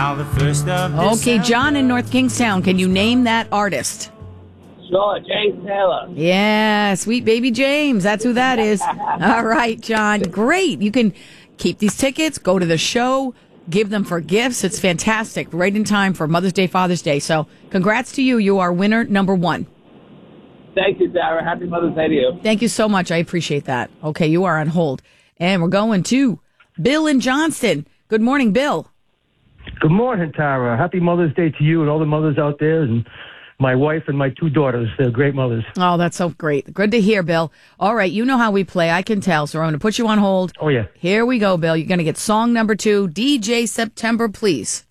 Okay, John in North Kingstown, can you name that artist? Sure, James Taylor. Yeah, sweet baby James. That's who that is. All right, John. Great. You can keep these tickets, go to the show, give them for gifts. It's fantastic. Right in time for Mother's Day, Father's Day. So congrats to you. You are winner number one. Thank you, Sarah. Happy Mother's Day to you. Thank you so much. I appreciate that. Okay, you are on hold. And we're going to Bill in Johnston. Good morning, Bill. Good morning, Tara. Happy Mother's Day to you and all the mothers out there, and my wife and my two daughters. They're great mothers. Oh, that's so great. Good to hear, Bill. All right, you know how we play. I can tell, so I'm going to put you on hold. Oh, yeah. Here we go, Bill. You're going to get song number 2, DJ September, please.